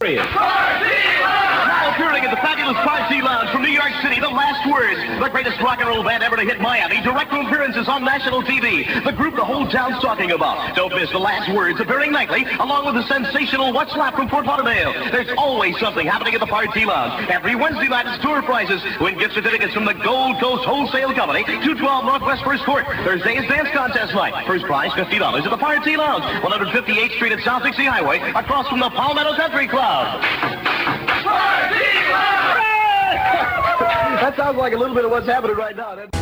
period. Now appearing at the fabulous Party Lounge from New York City, The Last Words, the greatest rock and roll band ever to hit Miami. Direct appearances on national TV. The group the whole town's talking about. Don't miss The Last Words, appearing nightly, along with the sensational What's Lap from Fort Lauderdale. There's always something happening at the Party Lounge. Every Wednesday night is tour prizes. Win gift certificates from the Gold Coast Wholesale Company, 212 Northwest First Court. Thursday is dance contest night. First prize, $50 at the Party Lounge, 158th Street at South Dixie Highway, across from the Palmetto Country Club. Party Lounge! That sounds like a little bit of what's happening right now.